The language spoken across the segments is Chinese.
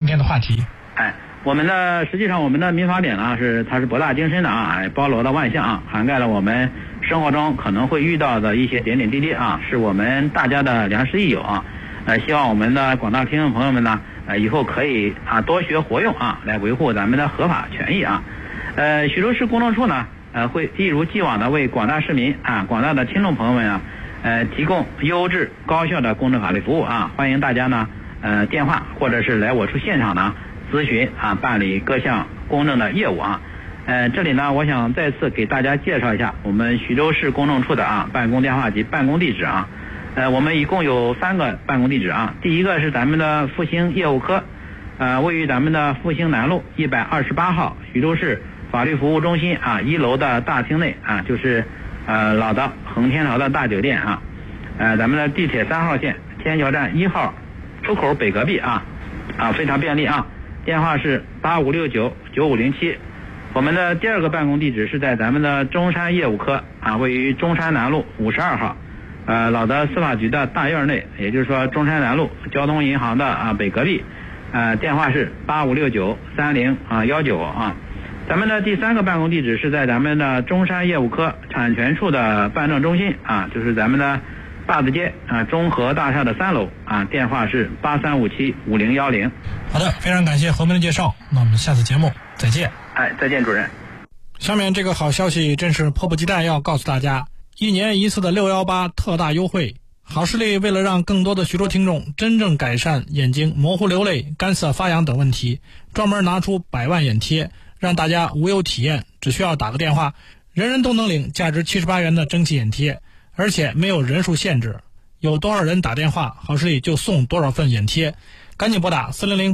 天的话题。 实际上我们的民法典呢它是博大精深的啊，包罗了万象啊，涵盖了我们生活中可能会遇到的一些点点滴滴啊，是我们大家的良师益友啊。希望我们的广大听众朋友们呢，以后可以多学活用啊，来维护咱们的合法权益啊。徐州市公证处呢，会一如既往的为广大市民广大的听众朋友们啊，提供优质高效的公证法律服务啊。欢迎大家呢，电话或者是来我处现场呢咨询办理各项公证的业务啊。这里呢，我想再次给大家介绍一下我们徐州市公证处的办公电话及办公地址啊。我们一共有3个办公地址啊。第一个是咱们的复兴业务科，位于咱们的复兴南路128号徐州市法律服务中心1楼的大厅内就是老的恒天朝的大酒店啊。咱们的地铁3号线天桥站1号出口北隔壁非常便利啊。电话是85699507。我们的第2个办公地址是在咱们的中山业务科位于中山南路52号。老的司法局的大院内，也就是说中山南路交通银行的北隔壁，电话是85693019啊。咱们的第3个办公地址是在咱们的中山业务科产权处的办证中心就是咱们的坝子街中和大厦的3楼电话是83575010。 好的，非常感谢何文的介绍，那我们下次节目再见。 再见主任。 下面这个好消息真是迫不及待要告诉大家。1年1次的618特大优惠，好视力为了让更多的徐州听众真正改善眼睛模糊流泪、干涩发痒等问题，专门拿出100万眼贴，让大家无忧体验，只需要打个电话，人人都能领价值78元的蒸汽眼贴，而且没有人数限制，有多少人打电话，好视力就送多少份眼贴。赶紧拨打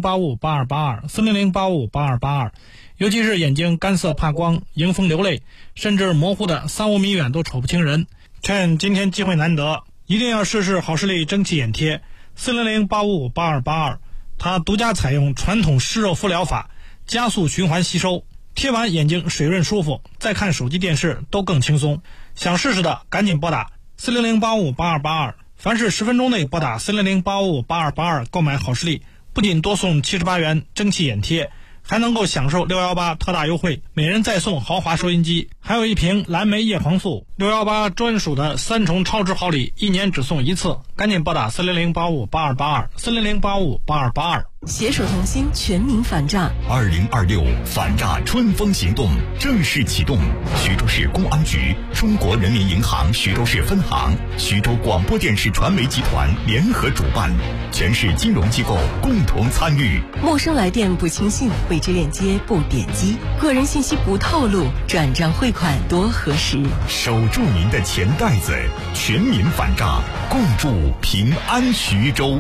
400858282，400858282，尤其是眼睛干涩怕光、迎风流泪，甚至模糊的3-5米远都瞅不清人，趁今天机会难得，一定要试试好视力蒸汽眼贴400858282，它独家采用传统湿热敷疗法，加速循环吸收，贴完眼睛水润舒服，再看手机电视都更轻松。想试试的赶紧拨打400858282，凡是10分钟内拨打400858282购买好视力，不仅多送78元蒸汽眼贴，还能够享受618特大优惠，每人再送豪华收音机，还有一瓶蓝莓叶黄素，618专属的3重超值好礼，1年只送1次。赶紧拨打400858282，400858282。 携手同心，全民反诈。 2026反诈春风行动正式启动，徐州市公安局、中国人民银行徐州市分行、徐州广播电视传媒集团联合主办，全市金融机构共同参与。 陌生来电不轻信，未知链接不点击，个人信息不透露，转账汇款多核实。 守住您的钱袋子，全民反诈，共筑平安徐州。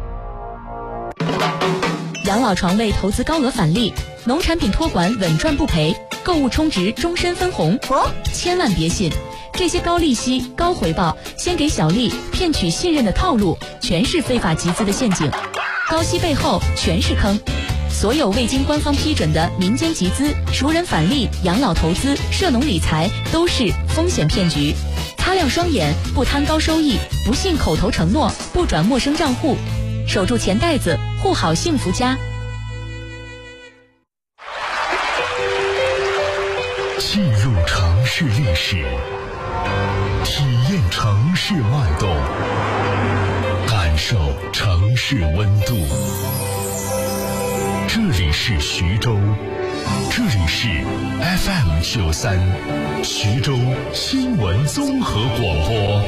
养老床位投资高额返利，农产品托管稳赚不赔，购物充值终身分红。千万别信，这些高利息、高回报、先给小利、骗取信任的套路，全是非法集资的陷阱。高息背后全是坑。所有未经官方批准的民间集资、熟人返利、养老投资、涉农理财都是风险骗局。擦亮双眼，不贪高收益，不信口头承诺，不转陌生账户，守住钱袋子，护好幸福家。 进入城市历史，体验城市脉动，感受城市温度。这里是徐州，这里是 FM93 徐州新闻综合广播。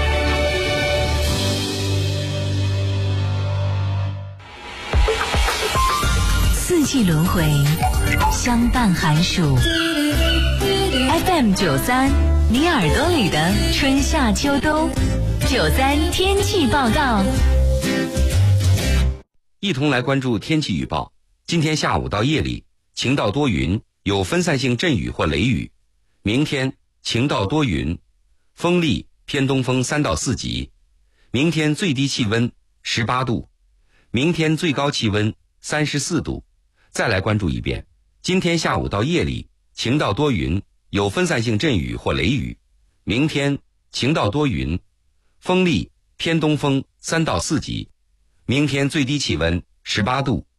四季轮回，相伴寒暑。FM93，你耳朵里的春夏秋冬。93天气报告。 一同来关注天气预报。今天下午到夜里，晴到多云，有分散性阵雨或雷雨。明天晴到多云，风力偏东风3到4级。明天最低气温18度，明天最高气温34度。再来关注一遍，今天下午到夜里，晴到多云，有分散性阵雨或雷雨。明天晴到多云，风力偏东风3到4级。明天最低气温18度，